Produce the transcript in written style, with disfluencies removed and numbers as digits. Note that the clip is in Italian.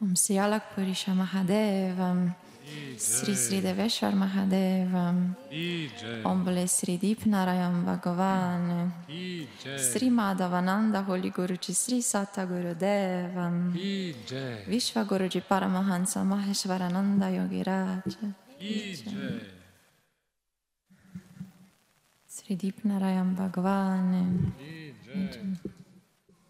Om Sri Alak Purisha Mahadevam, Sri Sri Deveshwar Mahadevam, Om Bole Sri Deepnarayam Bhagavan, Sri Madhavananda Holy Guruji Sri Satta Gurudevam, Vishwa Guruji Paramahansa Maheshwarananda Yogiraja, Sri Deepnarayam Bhagavan.